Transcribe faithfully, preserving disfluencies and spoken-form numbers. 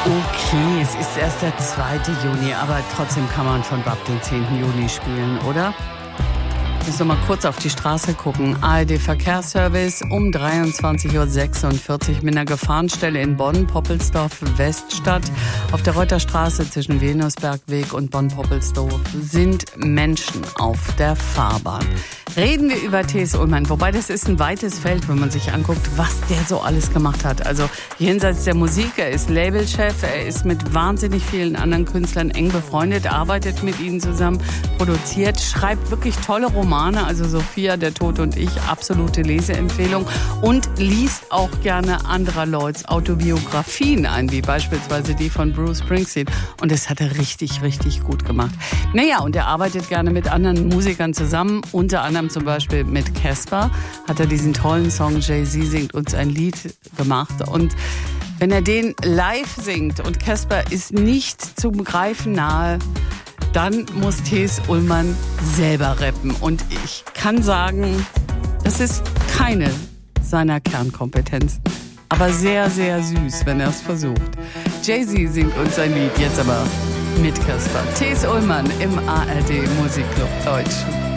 Okay, es ist erst der zweite Juni, aber trotzdem kann man von Bab den zehnten Juni spielen, oder? Müssen wir mal kurz auf die Straße gucken. A R D-Verkehrsservice um dreiundzwanzig Uhr sechsundvierzig mit einer Gefahrenstelle in Bonn, Poppelsdorf, Weststadt. Auf der Reuterstraße zwischen Venusbergweg und Bonn-Poppelsdorf sind Menschen auf der Fahrbahn. Reden wir über T S. Ullmann, wobei das ist ein weites Feld, wenn man sich anguckt, was der so alles gemacht hat. Also jenseits der Musik, er ist Labelchef, er ist mit wahnsinnig vielen anderen Künstlern eng befreundet, arbeitet mit ihnen zusammen, produziert, schreibt wirklich tolle Romane, also Sophia, der Tod und ich, absolute Leseempfehlung, und liest auch gerne anderer Leute Autobiografien ein, wie beispielsweise die von Bruce Springsteen. Und das hat er richtig, richtig gut gemacht. Naja, und er arbeitet gerne mit anderen Musikern zusammen, unter anderem zum Beispiel mit Casper hat er diesen tollen Song Jay-Z singt uns ein Lied gemacht. Und wenn er den live singt und Casper ist nicht zum Greifen nahe, dann muss T S. Ullmann selber rappen. Und ich kann sagen, das ist keine seiner Kernkompetenzen. Aber sehr, sehr süß, wenn er es versucht. Jay-Z singt uns ein Lied, jetzt aber mit Casper. T S. Ullmann im A R D Musikclub Deutsch.